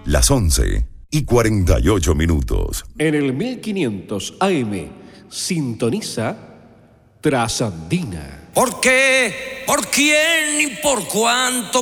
Las 11:48. En el 1500 AM sintoniza Trasandina. ¿Por qué? ¿Por quién? ¿Y por cuánto?